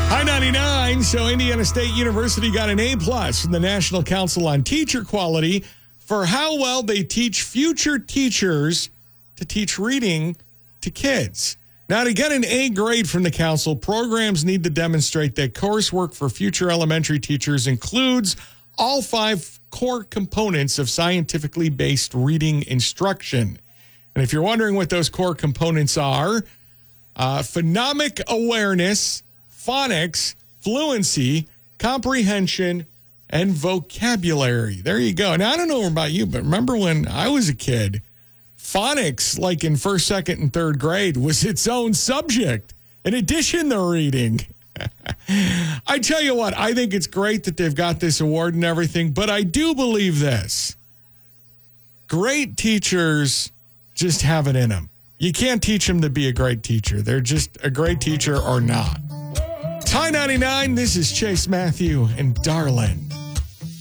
High 99. So Indiana State University got an A+ from the National Council on Teacher Quality for how well they teach future teachers to teach reading to kids. Now, to get an A grade from the council, programs need to demonstrate that coursework for future elementary teachers includes all 5 core components of scientifically based reading instruction. And if you're wondering what those core components are, phonemic awareness, phonics, fluency, comprehension, and vocabulary. There you go. Now, I don't know about you, but remember when I was a kid, phonics, like in first, second, and third grade, was its own subject, in addition to reading. I tell you what, I think it's great that they've got this award and everything, but I do believe this. Great teachers just have it in them. You can't teach them to be a great teacher. They're just a great teacher or not. High 99, this is Chase Matthew and Darlin.